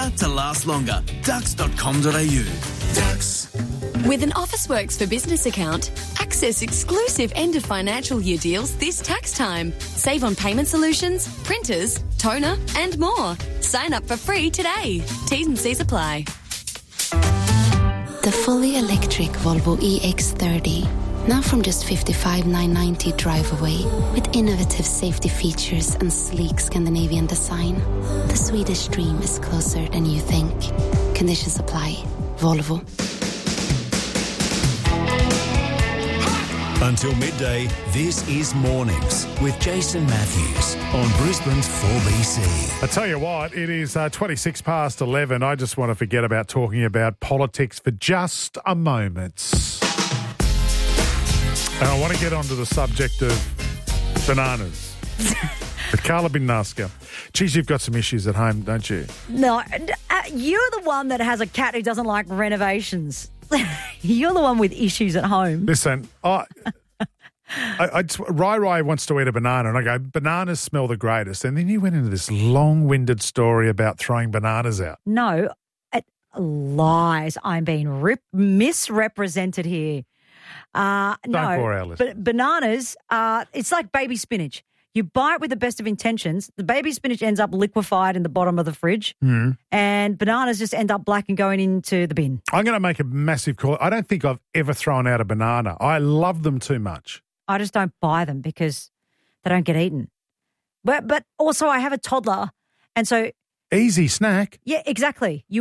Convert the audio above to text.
To last longer. Dux.com.au. Dux. With an Officeworks for Business account, access exclusive end of financial year deals this tax time. Save on payment solutions, printers, toner and more. Sign up for free today. T's and C's apply. The fully electric Volvo EX30. Now from just $55,990 drive away, with innovative safety features and sleek Scandinavian design. The Swedish dream is closer than you think. Conditions apply. Volvo. Until midday, this is Mornings with Jason Matthews on Brisbane's 4BC. I tell you what, it is 26 past 11. I just want to forget about talking about politics for just a moment. And I want to get onto the subject of bananas. But Carla Bin-Naska, geez, you've got some issues at home, don't you? No, you're the one that has a cat who doesn't like renovations. You're the one with issues at home. Listen, Rai wants to eat a banana, and I go, bananas smell the greatest. And then you went into this long-winded story about throwing bananas out. No, lies. I'm being misrepresented here. Don't bore our listeners. But bananas, it's like baby spinach. You buy it with the best of intentions. The baby spinach ends up liquefied in the bottom of the fridge, and bananas just end up black and going into the bin. I'm going to make a massive call. I don't think I've ever thrown out a banana. I love them too much. I just don't buy them because they don't get eaten. But also I have a toddler, and so... Easy snack. Yeah, exactly. You